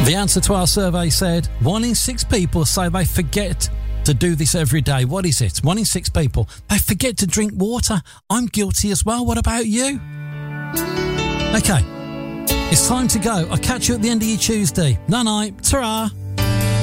The answer to our survey said 1 in 6 people say they forget to do this every day. What is it? 1 in 6 people. They forget to drink water. I'm guilty as well. What about you? Okay. It's time to go. I'll catch you at the end of your Tuesday. Night-night. Ta-ra.